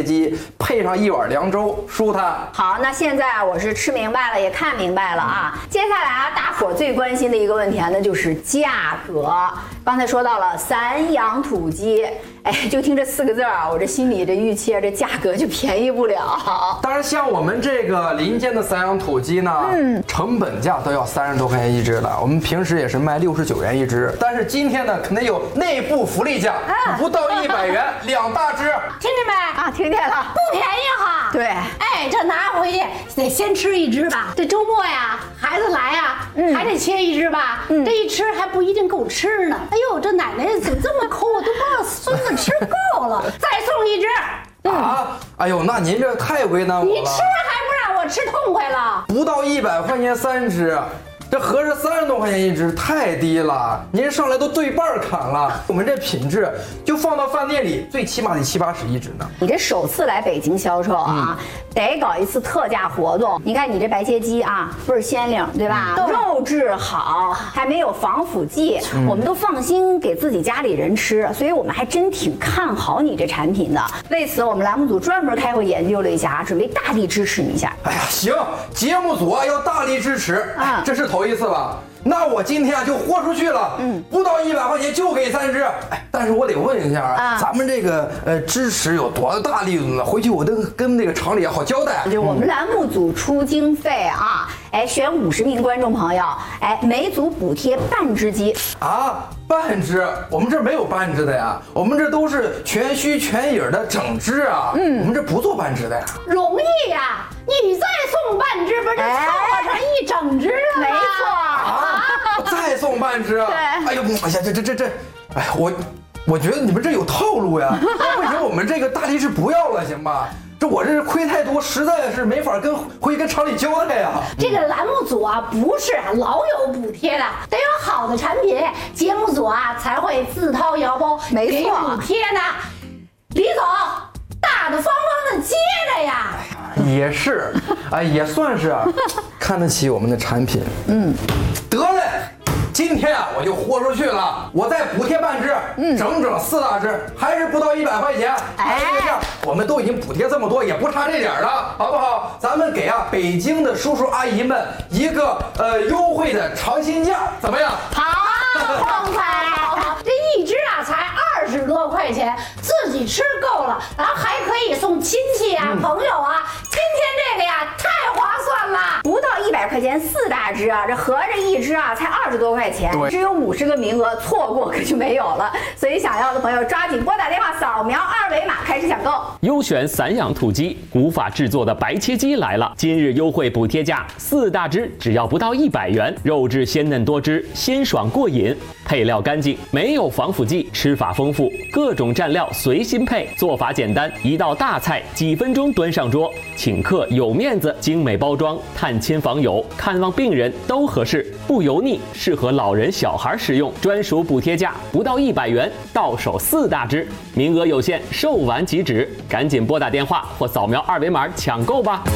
切鸡，配上一碗凉粥，舒坦。 好，那现在我是吃明白了，也看明白了啊。接下来啊，大伙最关心的一个问题啊，那就是价格。刚才说到了散养土鸡，哎，就听这4个字啊，我这心里这预期啊，这价格就便宜不了。 当然，像我们这个林间的散养土鸡呢，成本价都要30多块钱一只了。我们平时也是卖69元一只，但是今天呢，肯定有内部福利价，不到100元2大只。 听见没？ 啊，听见了， 不便宜哈。 对， 哎，这拿回去得先吃一只吧。这周末呀，孩子来呀，还得切一只吧。这一吃还不一定够吃呢。哎呦，这奶奶怎么这么抠啊？都不让孙子吃够了，再送一只。 啊，哎呦，那您这太为难我了。 你吃还不让我吃痛快了？ 不到100块钱3只。这合着30多块钱一只，太低了！您上来都对半砍了。我们这品质就放到饭店里，最起码得70、80一只呢。 你这首次来北京销售啊，得搞一次特价活动。你看你这白切鸡啊，倍儿鲜灵，对吧？肉质好，还没有防腐剂，我们都放心给自己家里人吃，所以我们还真挺看好你这产品的。为此，我们栏目组专门开会研究了一下，准备大力支持你一下。 哎呀，行，节目组啊要大力支持，这是头一次吧？那我今天啊就豁出去了，不到100块钱就给3只。哎，但是我得问一下啊，咱们这个支持有多大力度呢？回去我都跟那个厂里好交代。 就我们栏目组出经费啊，哎，选50名观众朋友，哎，每组补贴半只鸡啊，半只？我们这没有半只的呀，我们这都是全须全影的整只啊，我们这不做半只的呀。 容易呀，你再送半只，不是就凑合成一整只了吗？ 没错。 再送半只， 对， 哎呦，哎呀，这，哎，我觉得你们这有套路呀，为什么我们这个大力士不要了，行吧？我这亏太多，实在是没法回去跟厂里交代呀。 这个栏目组啊，不是老有补贴的，得有好的产品，节目组啊才会自掏腰包给补贴呢。李总，大大方方的接着呀。 也是，哎，也算是看得起我们的产品。得嘞。今天啊，我就豁出去了，我再补贴半只，整整4大只，还是不到100块钱。哎，这样我们都已经补贴这么多，也不差这点了，好不好？咱们给北京的叔叔阿姨们一个优惠的长薪价，怎么样？ 好，痛快！这一只啊才20多块钱，自己吃够了，然后还可以送亲戚啊、朋友啊。今天这个呀，太划算了， 不到100块钱4大只啊，这合着一只啊才20多块钱，只有50个名额，错过可就没有了。所以想要的朋友抓紧拨打电话，扫描2维码开始抢购。 优选散养土鸡，古法制作的白切鸡来了！今日优惠补贴价，4大只只要不到100元，肉质鲜嫩多汁，鲜爽过瘾，配料干净，没有防腐剂，吃法丰富，各种蘸料随心配，做法简单，一道大菜几分钟端上桌，请客有面子，精美包装，探亲访友、看望病人都合适，不油腻，适合老人小孩食用。专属补贴价不到100元，到手4大只，名额有限，售完即止，赶紧拨打电话或扫描2维码抢购吧。